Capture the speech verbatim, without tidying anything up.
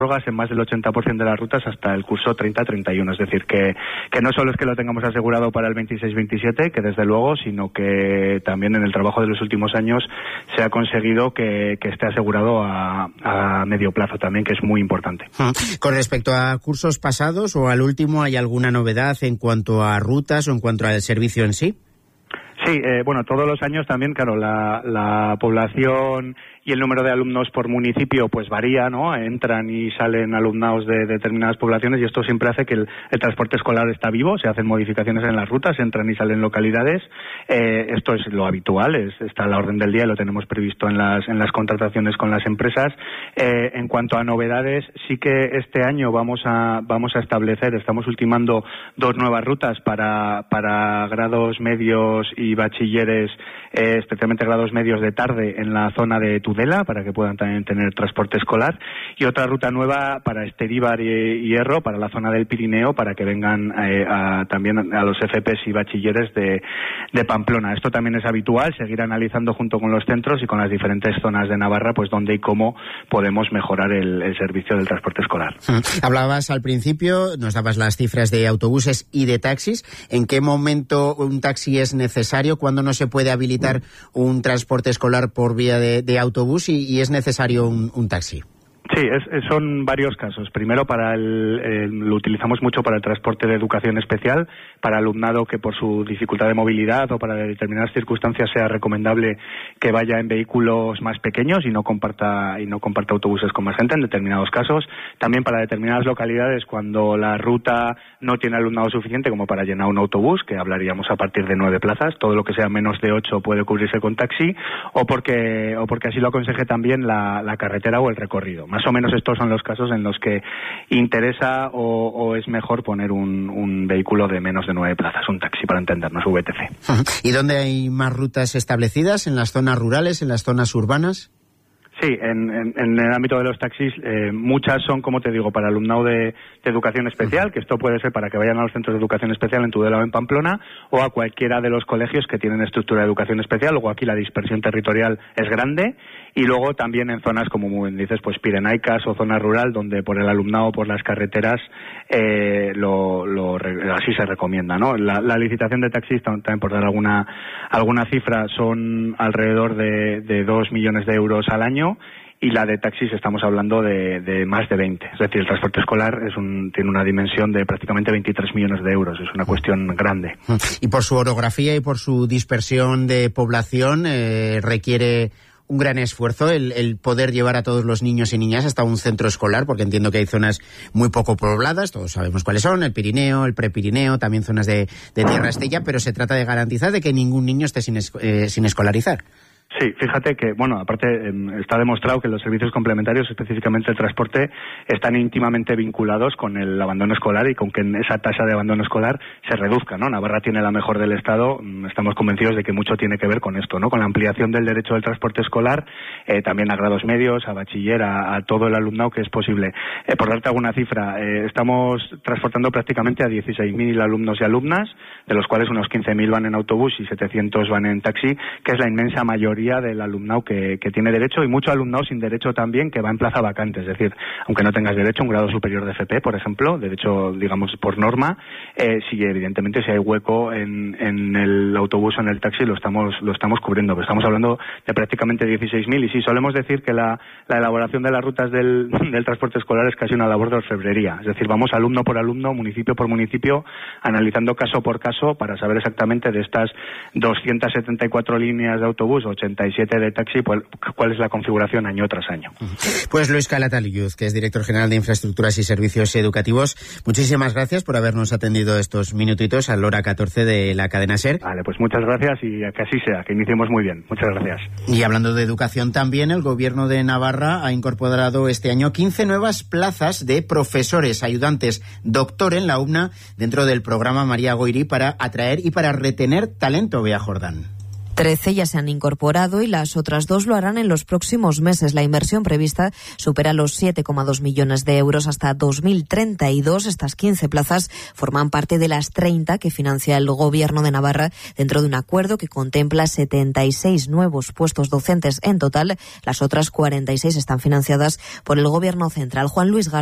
prórrogas en más del ochenta por ciento de las rutas hasta el curso treinta treinta y uno. Es decir, que, que no solo es que lo tengamos asegurado para el veintiséis veintisiete, que desde luego, sino que también en el trabajo de los últimos años se ha conseguido que, que esté asegurado a, a medio plazo también, que es muy importante. Con respecto a cursos pasados o al último, ¿hay alguna novedad en cuanto a rutas o en cuanto al servicio en sí? Sí, eh, bueno, todos los años también, claro, la, la población y el número de alumnos por municipio pues varía, ¿no? Entran y salen alumnados de, de determinadas poblaciones y esto siempre hace que el, el transporte escolar está vivo, se hacen modificaciones en las rutas, entran y salen localidades. Eh, esto es lo habitual, es, está a la orden del día y lo tenemos previsto en las, en las contrataciones con las empresas. Eh, en cuanto a novedades, sí que este año vamos a, vamos a establecer, estamos ultimando dos nuevas rutas para, para grados medios y bachilleres, eh, especialmente grados medios de tarde en la zona de Tudela, para que puedan también tener transporte escolar, y otra ruta nueva para Esteríbar y Hierro, para la zona del Pirineo, para que vengan eh, a, también a los F Pes y bachilleres de, de Pamplona. Esto también es habitual, seguir analizando junto con los centros y con las diferentes zonas de Navarra, pues dónde y cómo podemos mejorar el, el servicio del transporte escolar. Hablabas al principio, nos dabas las cifras de autobuses y de taxis. ¿En qué momento un taxi es necesario? ¿Cuándo no se puede habilitar un transporte escolar por vía de, de autobús? Y, y es necesario un, un taxi. Sí, es, es, son varios casos. Primero, para el, el, lo utilizamos mucho para el transporte de educación especial, para alumnado que por su dificultad de movilidad o para determinadas circunstancias sea recomendable que vaya en vehículos más pequeños y no comparta y no comparta autobuses con más gente en determinados casos. También para determinadas localidades cuando la ruta no tiene alumnado suficiente como para llenar un autobús, que hablaríamos a partir de nueve plazas. Todo lo que sea menos de ocho puede cubrirse con taxi, o porque o porque así lo aconseje también la, la carretera o el recorrido. Más o menos estos son los casos en los que interesa o, o es mejor poner un, un vehículo de menos de nueve plazas, un taxi para entendernos, V T C. ¿Y dónde hay más rutas establecidas? ¿En las zonas rurales, en las zonas urbanas? Sí, en, en, en el ámbito de los taxis, eh, muchas son, como te digo, para alumnado de, de educación especial, que esto puede ser para que vayan a los centros de educación especial en Tudela o en Pamplona, o a cualquiera de los colegios que tienen estructura de educación especial. Luego aquí la dispersión territorial es grande, y luego también en zonas, como muy bien dices, pues pirenaicas o zona rural, donde por el alumnado, por las carreteras, eh, lo, lo, así se recomienda, ¿no? La, la licitación de taxis, también por dar alguna, alguna cifra, son alrededor de, de dos millones de euros al año, y la de taxis estamos hablando de, de más de veinte. Es decir, el transporte escolar es un, tiene una dimensión de prácticamente veintitrés millones de euros. Es una cuestión grande. Y por su orografía y por su dispersión de población, eh, requiere un gran esfuerzo el, el poder llevar a todos los niños y niñas hasta un centro escolar, porque entiendo que hay zonas muy poco pobladas, todos sabemos cuáles son, el Pirineo, el Prepirineo, también zonas de, de Tierra Estella, pero se trata de garantizar de que ningún niño esté sin, es, eh, sin escolarizar. Sí, fíjate que, bueno, aparte eh, está demostrado que los servicios complementarios, específicamente el transporte, están íntimamente vinculados con el abandono escolar y con que esa tasa de abandono escolar se reduzca, ¿no? Navarra tiene la mejor del Estado, estamos convencidos de que mucho tiene que ver con esto, ¿no? Con la ampliación del derecho del transporte escolar, eh, también a grados medios, a bachiller, a, a todo el alumnado que es posible. Eh, por darte alguna cifra, eh, estamos transportando prácticamente a dieciséis mil alumnos y alumnas, de los cuales unos quince mil van en autobús y setecientos van en taxi, que es la inmensa mayoría del alumnado que, que tiene derecho, y mucho alumnado sin derecho también que va en plaza vacante. Es decir, aunque no tengas derecho a un grado superior de F P, por ejemplo, derecho, digamos, por norma, eh, si evidentemente si hay hueco en, en el autobús o en el taxi lo estamos lo estamos cubriendo, pero estamos hablando de prácticamente dieciséis mil, y sí, solemos decir que la, la elaboración de las rutas del, del transporte escolar es casi una labor de orfebrería. Es decir, vamos alumno por alumno, municipio por municipio, analizando caso por caso para saber exactamente de estas doscientas setenta y cuatro líneas de autobús, ochenta y siete de taxi, cuál, cuál es la configuración año tras año. Pues Luis Calatayud, que es director general de Infraestructuras y Servicios Educativos, muchísimas gracias por habernos atendido estos minutitos a la hora catorce de la cadena SER. Vale, pues muchas gracias y que así sea, que iniciemos muy bien. Muchas gracias. Y hablando de educación también, el Gobierno de Navarra ha incorporado este año quince nuevas plazas de profesores, ayudantes, doctor en la UNA dentro del programa María Goiri para atraer y para retener talento. Bea Jordán. trece ya se han incorporado y las otras dos lo harán en los próximos meses. La inversión prevista supera los siete coma dos millones de euros hasta dos mil treinta y dos. Estas quince plazas forman parte de las treinta que financia el Gobierno de Navarra dentro de un acuerdo que contempla setenta y seis nuevos puestos docentes en total. Las otras cuarenta y seis están financiadas por el Gobierno central. Juan Luis Gar